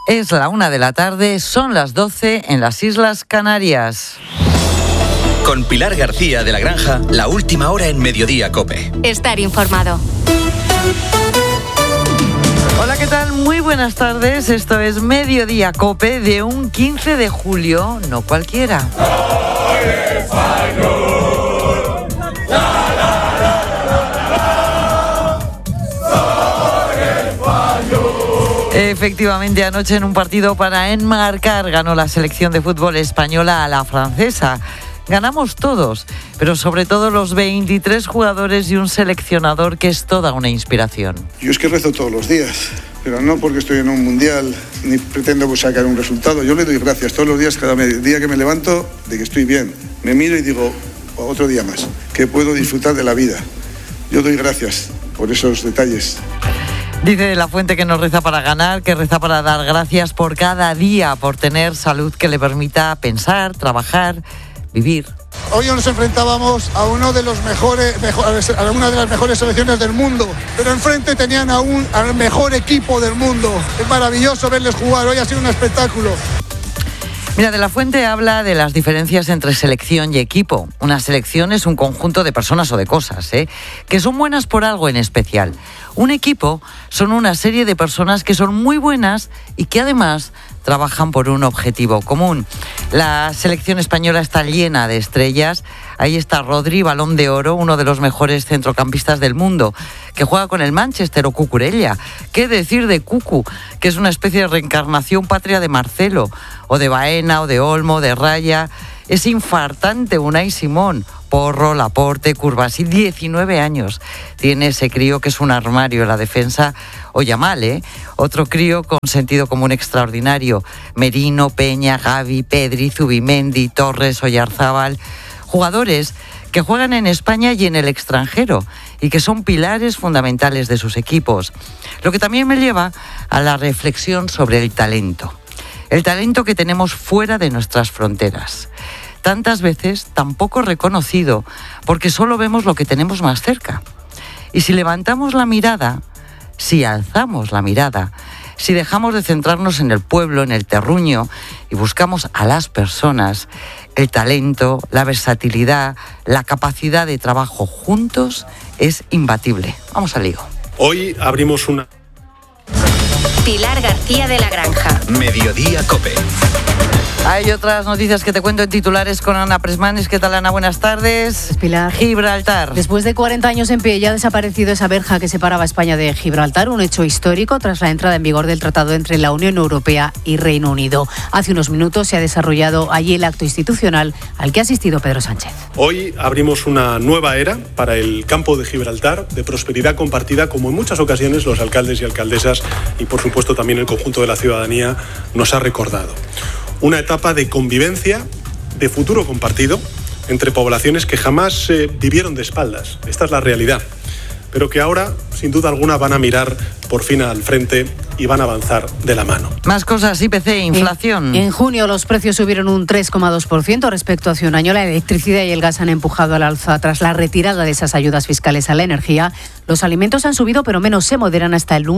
Es la 1 de la tarde, son las 12 en las Islas Canarias. Con Pilar García de la Granja, la última hora en Mediodía COPE. Estar informado. Hola, ¿qué tal? Muy buenas tardes. Esto es Mediodía COPE de un 15 de julio, no cualquiera. Efectivamente, anoche en un partido para enmarcar ganó la selección de fútbol española a la francesa. Ganamos todos, pero sobre todo los 23 jugadores y un seleccionador que es toda una inspiración. Yo es que rezo todos los días, pero no porque estoy en un mundial ni pretendo sacar un resultado. Yo le doy gracias todos los días, cada día que me levanto, de que estoy bien. Me miro y digo, otro día más, que puedo disfrutar de la vida. Yo doy gracias por esos detalles. Dice La Fuente que no reza para ganar, que reza para dar gracias por cada día, por tener salud que le permita pensar, trabajar, vivir. Hoy nos enfrentábamos a una de las mejores selecciones del mundo, pero enfrente tenían al mejor equipo del mundo. Es maravilloso verles jugar, hoy ha sido un espectáculo. Mira, De La Fuente habla de las diferencias entre selección y equipo. Una selección es un conjunto de personas o de cosas, que son buenas por algo en especial. Un equipo son una serie de personas que son muy buenas y que además trabajan por un objetivo común. La selección española está llena de estrellas. Ahí está Rodri, Balón de Oro, uno de los mejores centrocampistas del mundo, que juega con el Manchester, o Cucurella. ¿Qué decir de Cucu, que es una especie de reencarnación patria de Marcelo, o de Baena, o de Olmo, de Raya? Es infartante Unai Simón. Porro, Laporte, Curbasí, 19 años. Tiene ese crío que es un armario en la defensa. O Yamal, otro crío con sentido común extraordinario. Merino, Peña, Gavi, Pedri, Zubimendi, Torres, Oyarzábal. Jugadores que juegan en España y en el extranjero y que son pilares fundamentales de sus equipos. Lo que también me lleva a la reflexión sobre el talento. El talento que tenemos fuera de nuestras fronteras. Tantas veces tan poco reconocido porque solo vemos lo que tenemos más cerca. Y si levantamos la mirada, si alzamos la mirada, si dejamos de centrarnos en el pueblo, en el terruño y buscamos a las personas, el talento, la versatilidad, la capacidad de trabajo juntos es imbatible. Vamos al lío. Hoy abrimos una... Pilar García de la Granja. Mediodía COPE. Hay otras noticias que te cuento en titulares con Ana Presmanes. ¿Qué tal, Ana? Buenas tardes. Pilar. Gibraltar. Después de 40 años en pie, ya ha desaparecido esa verja que separaba a España de Gibraltar, un hecho histórico tras la entrada en vigor del tratado entre la Unión Europea y Reino Unido. Hace unos minutos se ha desarrollado allí el acto institucional al que ha asistido Pedro Sánchez. Hoy abrimos una nueva era para el campo de Gibraltar, de prosperidad compartida, como en muchas ocasiones los alcaldes y alcaldesas y, por supuesto, también el conjunto de la ciudadanía nos ha recordado. Una etapa de convivencia, de futuro compartido, entre poblaciones que jamás vivieron de espaldas. Esta es la realidad. Pero que ahora, sin duda alguna, van a mirar por fin al frente y van a avanzar de la mano. Más cosas, IPC, inflación. En junio los precios subieron un 3,2% respecto a hace un año. La electricidad y el gas han empujado al alza tras la retirada de esas ayudas fiscales a la energía. Los alimentos han subido, pero menos, se moderan hasta el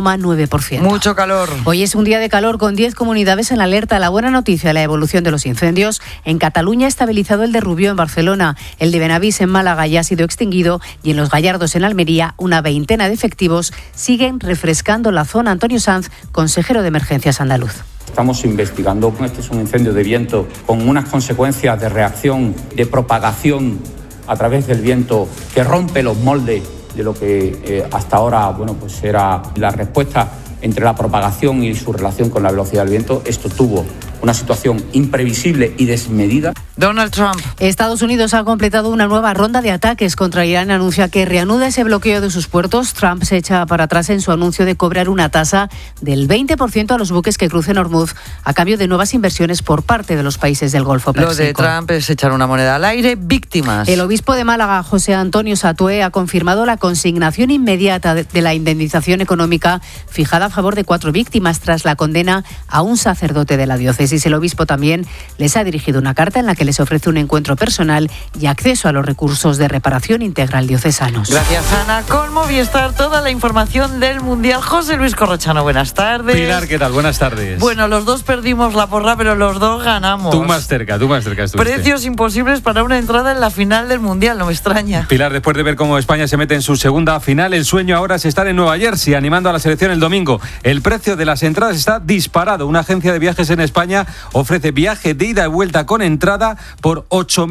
1,9%. Mucho calor. Hoy es un día de calor con 10 comunidades en alerta. La buena noticia, la evolución de los incendios. En Cataluña ha estabilizado el de Rubió en Barcelona. El de Benavís en Málaga ya ha sido extinguido y en Los Gallardos en Almería una veintena de efectivos siguen refrescando la zona. Antonio Sanz, consejero de Emergencias andaluz. Estamos investigando. Este es un incendio de viento con unas consecuencias de reacción, de propagación a través del viento que rompe los moldes de lo que hasta ahora era la respuesta entre la propagación y su relación con la velocidad del viento. Esto tuvo una situación imprevisible y desmedida. Donald Trump. Estados Unidos ha completado una nueva ronda de ataques contra Irán. Anuncia que reanuda ese bloqueo de sus puertos. Trump se echa para atrás en su anuncio de cobrar una tasa del 20% a los buques que crucen Hormuz a cambio de nuevas inversiones por parte de los países del Golfo Pérsico. Lo de Trump es echar una moneda al aire. Víctimas. El obispo de Málaga, José Antonio Satué, ha confirmado la consignación inmediata de la indemnización económica fijada a favor de 4 víctimas tras la condena a un sacerdote de la diócesis. diócesis. El obispo también les ha dirigido una carta en la que les ofrece un encuentro personal y acceso a los recursos de reparación integral diocesanos. Gracias, Ana. Con Movistar, toda la información del Mundial. José Luis Corrochano, buenas tardes. Pilar, ¿qué tal? Buenas tardes. Bueno, los dos perdimos la porra, pero los dos ganamos. Tú más cerca estuviste. Precios imposibles para una entrada en la final del Mundial, no me extraña. Pilar, después de ver cómo España se mete en su segunda final, el sueño ahora es estar en Nueva Jersey animando a la selección el domingo. El precio de las entradas está disparado. Una agencia de viajes en España ofrece viaje de ida y vuelta con entrada por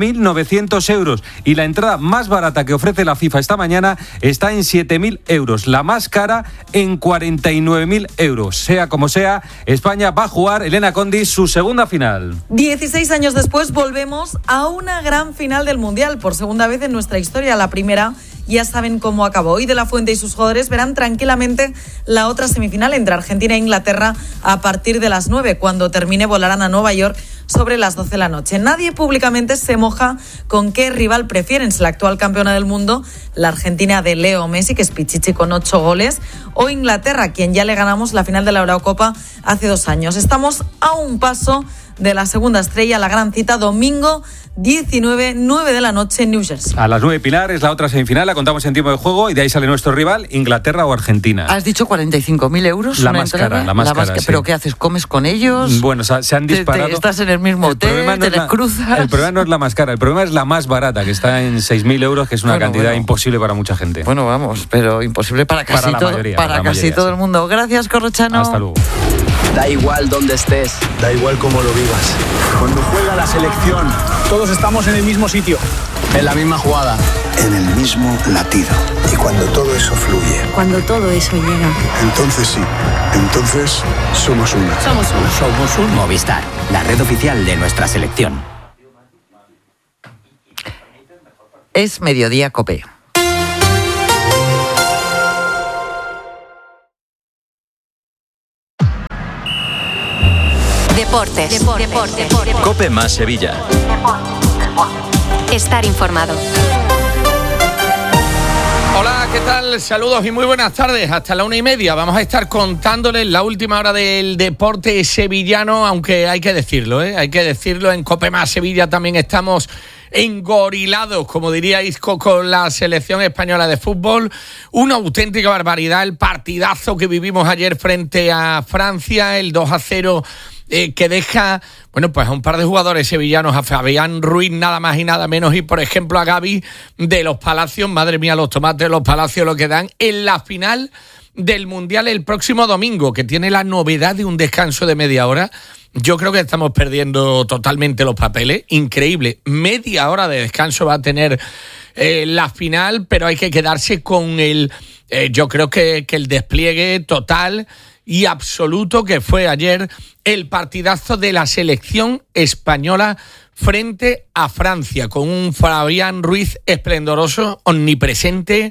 8.900 euros. Y la entrada más barata que ofrece la FIFA esta mañana está en 7.000 euros. La más cara en 49.000 euros. Sea como sea, España va a jugar, Elena Condis, su segunda final. 16 años después volvemos a una gran final del Mundial, por segunda vez en nuestra historia. La primera ya saben cómo acabó. Hoy De La Fuente y sus jugadores verán tranquilamente la otra semifinal entre Argentina e Inglaterra a partir de las 9. Cuando termine volarán a Nueva York sobre las 12 de la noche. Nadie públicamente se moja con qué rival prefieren, si la actual campeona del mundo, la Argentina de Leo Messi, que es pichichi con 8 goles, o Inglaterra, a quien ya le ganamos la final de la Eurocopa hace 2 años. Estamos a un paso de la segunda estrella, la gran cita, domingo 19, 9 de la noche en New Jersey. A las 9, Pilar, es la otra semifinal, la contamos en tiempo de juego y de ahí sale nuestro rival, Inglaterra o Argentina. ¿Has dicho 45.000 euros? La más cara, sí. ¿Pero qué haces? ¿Comes con ellos? Bueno, se han disparado. ¿Estás en el mismo hotel? ¿Te les cruzas? El problema no es la más cara, el problema es la más barata, que está en 6.000 euros, que es una cantidad imposible para mucha gente. Bueno, vamos, pero imposible para casi todo el mundo. Gracias, Corrochano. Hasta luego. Da igual dónde estés, da igual cómo lo vivas. Cuando juega la selección, todos estamos en el mismo sitio, en la misma jugada, en el mismo latido. Y cuando todo eso fluye, cuando todo eso llega, entonces sí, entonces somos uno. Somos uno. Movistar, la red oficial de nuestra selección. Es Mediodía COPE. Deportes. COPE más Sevilla. Estar informado. Hola, ¿qué tal? Saludos y muy buenas tardes. Hasta la 1:30 vamos a estar contándoles la última hora del deporte sevillano, aunque hay que decirlo, hay que decirlo, en COPE más Sevilla también estamos engorilados, como diría Isco, con la selección española de fútbol. Una auténtica barbaridad el partidazo que vivimos ayer frente a Francia, el 2-0 que deja, bueno, pues a un par de jugadores sevillanos, a Fabián Ruiz nada más y nada menos, y por ejemplo a Gavi de los Palacios. Madre mía, los tomates de los Palacios lo que dan en la final del Mundial el próximo domingo, que tiene la novedad de un descanso de media hora. Yo creo que estamos perdiendo totalmente los papeles. Increíble. Media hora de descanso va a tener la final, pero hay que quedarse con yo creo que el despliegue total y absoluto que fue ayer el partidazo de la selección española frente a Francia, con un Fabián Ruiz esplendoroso, omnipresente,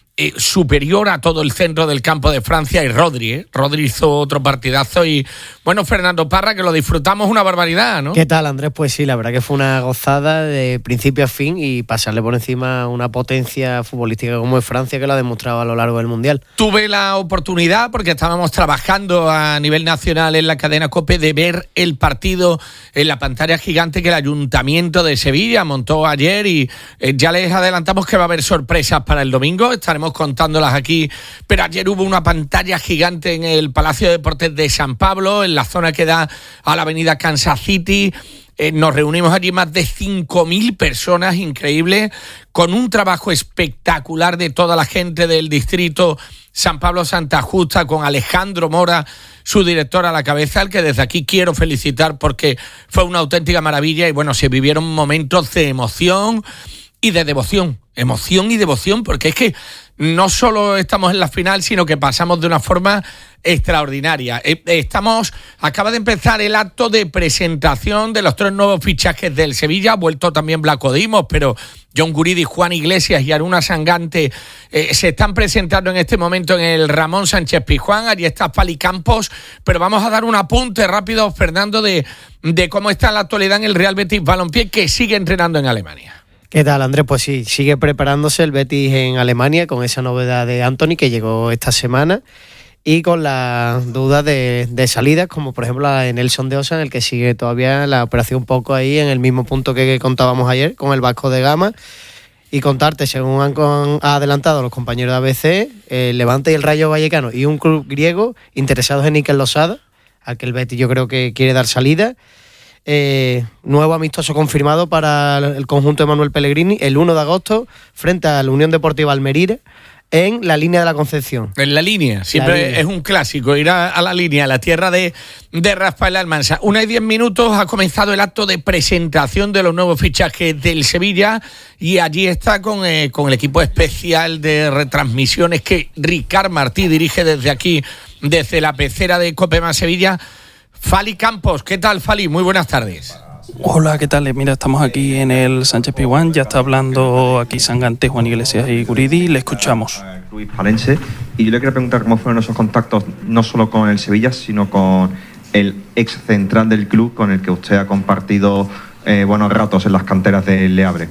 superior a todo el centro del campo de Francia, y Rodri hizo otro partidazo. Y bueno, Fernando Parra, que lo disfrutamos una barbaridad, ¿no? ¿Qué tal, Andrés? Pues sí, la verdad que fue una gozada de principio a fin, y pasarle por encima una potencia futbolística como es Francia, que lo ha demostrado a lo largo del Mundial. Tuve la oportunidad, porque estábamos trabajando a nivel nacional en la cadena COPE, de ver el partido en la pantalla gigante que el Ayuntamiento de Sevilla montó ayer, y ya les adelantamos que va a haber sorpresas para el domingo. Estaremos contándolas aquí, pero ayer hubo una pantalla gigante en el Palacio de Deportes de San Pablo, en la zona que da a la avenida Kansas City. Nos reunimos allí más de 5.000 personas, increíble, con un trabajo espectacular de toda la gente del distrito San Pablo Santa Justa, con Alejandro Mora, su director, a la cabeza, al que desde aquí quiero felicitar porque fue una auténtica maravilla. Y bueno, se vivieron momentos de emoción y de devoción. Emoción y devoción, porque es que no solo estamos en la final, sino que pasamos de una forma extraordinaria. Acaba de empezar el acto de presentación de los 3 nuevos fichajes del Sevilla. Ha vuelto también Blanco Dimos, pero John Guridi, Juan Iglesias y Aruna Sangante se están presentando en este momento en el Ramón Sánchez Pizjuán. Allí está Fali Campos, pero vamos a dar un apunte rápido, Fernando, de cómo está en la actualidad en el Real Betis Balompié, que sigue entrenando en Alemania. ¿Qué tal, Andrés? Pues sí, sigue preparándose el Betis en Alemania con esa novedad de Antony, que llegó esta semana. y con las dudas de salidas, como por ejemplo la de Nelson de Osa, en el que sigue todavía la operación un poco ahí en el mismo punto que contábamos ayer con el Vasco de Gama. Y contarte, según han adelantado los compañeros de ABC, el Levante y el Rayo Vallecano y un club griego interesados en Iker Losada, al que el Betis yo creo que quiere dar salida. Nuevo amistoso confirmado para el conjunto de Manuel Pellegrini el 1 de agosto frente a la Unión Deportiva Almería en la línea de la Concepción. En la línea, siempre es un clásico ir a la línea, a la tierra de Rafael Almansa. 1:10 ha comenzado el acto de presentación de los nuevos fichajes del Sevilla y allí está con el equipo especial de retransmisiones que Ricard Martí dirige desde aquí, desde la pecera de COPE Más Sevilla. Fali Campos, ¿qué tal, Fali? Muy buenas tardes. Hola, ¿qué tal? Mira, estamos aquí en el Sánchez Pizjuán, ya está hablando aquí Sangante, Juan Iglesias y Guridi, le escuchamos. Luis Palense, y yo le quería preguntar cómo fueron esos contactos, no solo con el Sevilla, sino con el ex central del club, con el que usted ha compartido buenos ratos en las canteras de Le Havre.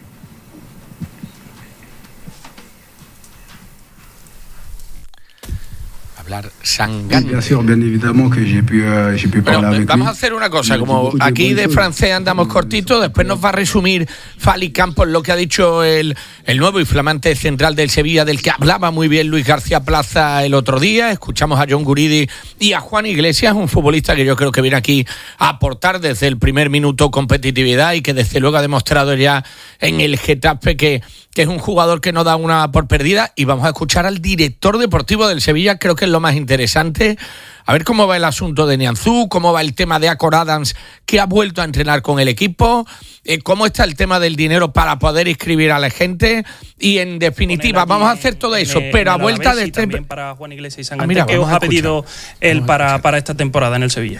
Sangante. Vamos a hacer una cosa, como aquí de francés andamos cortito, después nos va a resumir Fali Campos lo que ha dicho el nuevo y flamante central del Sevilla, del que hablaba muy bien Luis García Plaza el otro día. Escuchamos a John Guridi y a Juan Iglesias, un futbolista que yo creo que viene aquí a aportar desde el primer minuto competitividad y que desde luego ha demostrado ya en el Getafe que es un jugador que no da una por perdida. Y vamos a escuchar al director deportivo del Sevilla, creo que es lo más interesante. A ver cómo va el asunto de Nianzú, cómo va el tema de Acor Adams, que ha vuelto a entrenar con el equipo, cómo está el tema del dinero para poder inscribir a la gente. Y en definitiva, vamos a hacer todo eso, pero a vuelta de este... También para Juan Iglesias y Sangante, ¿qué os ha pedido él para esta temporada en el Sevilla?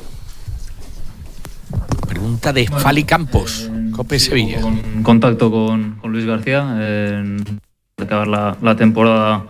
Pregunta de Fali Campos, COPE Sevilla. Contacto con Luis García, de acabar la temporada,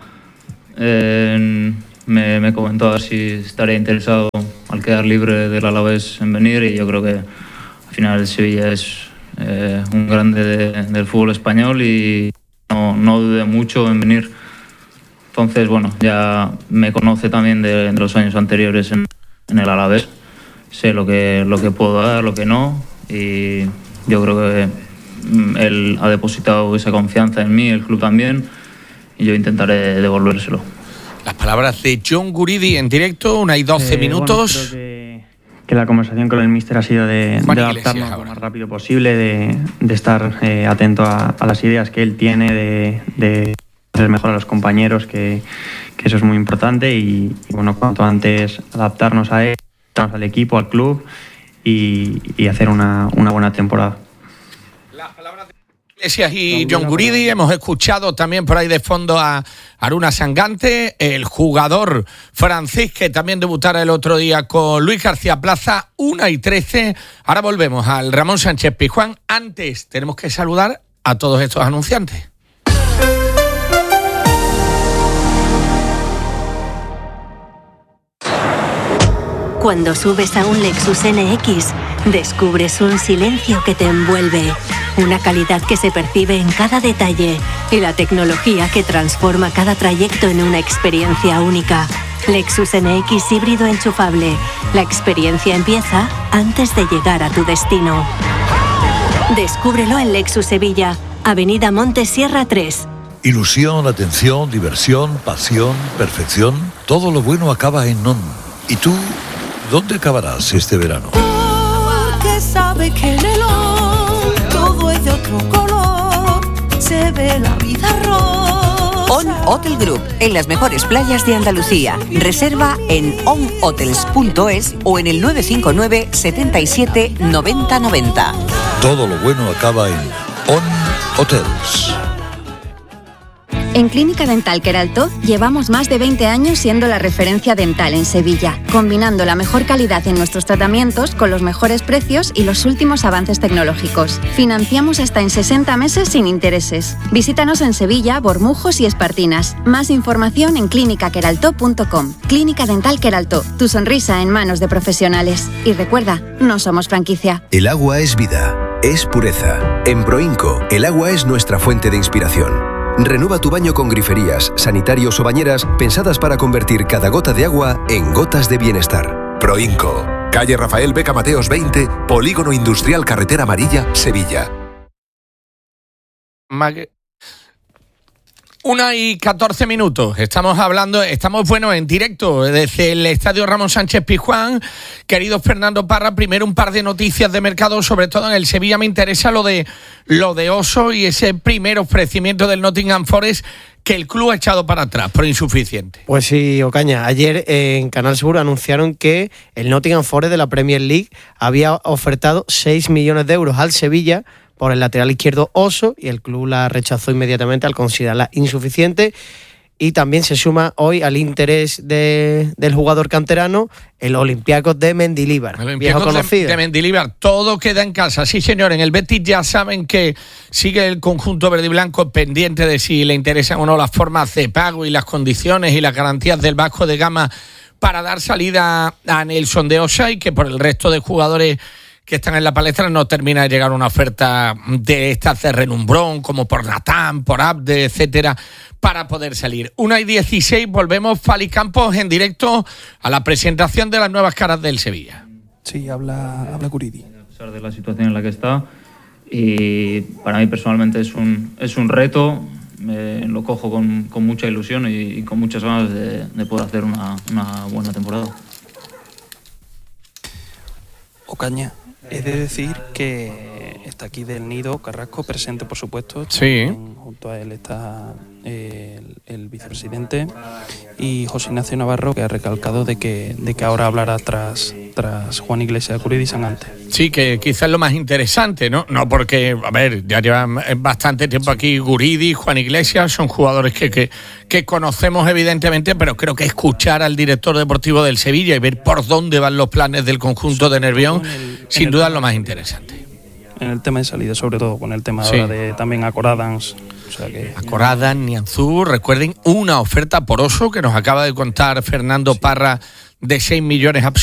me comentó a ver si estaría interesado al quedar libre del Alavés en venir, y yo creo que al final el Sevilla es un grande del fútbol español y no dudé mucho en venir. Entonces, bueno, ya me conoce también de los años anteriores en el Alavés. Sé lo que puedo dar, lo que no, y yo creo que él ha depositado esa confianza en mí, el club también, y yo intentaré devolvérselo. Las palabras de John Guridi en directo, 1:12. Bueno, creo que la conversación con el míster ha sido de adaptarnos lo más rápido posible, de estar atento a las ideas que él tiene, de hacer mejor a los compañeros, que eso es muy importante, y bueno, cuanto antes adaptarnos a él, al equipo, al club y hacer una buena temporada. Las palabras de Iglesias y John Guridi. Hemos escuchado también por ahí de fondo a Aruna Sangante, el jugador francés que también debutara el otro día con Luis García Plaza. 1:13. Ahora volvemos al Ramón Sánchez Pizjuán. Antes tenemos que saludar a todos estos anunciantes. Cuando subes a un Lexus NX, descubres un silencio que te envuelve, una calidad que se percibe en cada detalle y la tecnología que transforma cada trayecto en una experiencia única. Lexus NX híbrido enchufable. La experiencia empieza antes de llegar a tu destino. Descúbrelo en Lexus Sevilla, Avenida Montes Sierra 3. Ilusión, atención, diversión, pasión, perfección. Todo lo bueno acaba en ON. ¿Y tú? ¿Dónde acabarás este verano? Porque sabe que en el ON todo es de otro color, se ve la vida rosa. ON Hotel Group, en las mejores playas de Andalucía. Reserva en onhotels.es o en el 959 77 90 90. Todo lo bueno acaba en ON Hotels. En Clínica Dental Queraltó llevamos más de 20 años siendo la referencia dental en Sevilla, combinando la mejor calidad en nuestros tratamientos con los mejores precios y los últimos avances tecnológicos. Financiamos hasta en 60 meses sin intereses. Visítanos en Sevilla, Bormujos y Espartinas. Más información en clinicaqueraltó.com. Clínica Dental Queraltó, tu sonrisa en manos de profesionales. Y recuerda, no somos franquicia. El agua es vida, es pureza. En Proinco, el agua es nuestra fuente de inspiración. Renueva tu baño con griferías, sanitarios o bañeras pensadas para convertir cada gota de agua en gotas de bienestar. Proinco, calle Rafael Beca Mateos 20, Polígono Industrial Carretera Amarilla, Sevilla. 1:14. Estamos en directo desde el Estadio Ramón Sánchez Pizjuán. Querido Fernando Parra, primero un par de noticias de mercado, sobre todo en el Sevilla. Me interesa lo de Oso y ese primer ofrecimiento del Nottingham Forest que el club ha echado para atrás por insuficiente. Pues sí, Ocaña, ayer en Canal Sur anunciaron que el Nottingham Forest de la Premier League había ofertado 6 millones de euros al Sevilla por el lateral izquierdo Oso, y el club la rechazó inmediatamente al considerarla insuficiente. Y también se suma hoy al interés del jugador canterano el Olympiacos de Mendilibar, viejo conocido. De Mendilibar, todo queda en casa. Sí, señor, en el Betis ya saben que sigue el conjunto verde y blanco pendiente de si le interesan o no las formas de pago y las condiciones y las garantías del Vasco de Gama para dar salida a Nelson de Osa, y que por el resto de jugadores que están en la palestra no termina de llegar una oferta de estas de renumbrón, como por Natán, por Abde, etcétera, para poder salir. 1:16, volvemos, Fali Campos, en directo a la presentación de las nuevas caras del Sevilla. Sí, habla Guridi. A pesar de la situación en la que está, y para mí personalmente es un reto, lo cojo con mucha ilusión y con muchas ganas de poder hacer una buena temporada. Ocaña, es de decir que está aquí del Nido Carrasco presente, por supuesto. Sí. Junto a él está el vicepresidente y José Ignacio Navarro, que ha recalcado de que ahora hablará tras Juan Iglesias, Guridi y Sangante. Sí, que quizás lo más interesante, ¿no? No porque, a ver, ya llevan bastante tiempo aquí Guridi, Juan Iglesias, son jugadores que conocemos evidentemente, pero creo que escuchar al director deportivo del Sevilla y ver por dónde van los planes del conjunto de Nervión, sin duda es lo más interesante. En el tema de salida, sobre todo, con el tema sí. ahora de también Acoradans. O sea que... Acoradans, Nianzú, recuerden una oferta por Oso que nos acaba de contar Fernando Parra de 6 millones absolutos.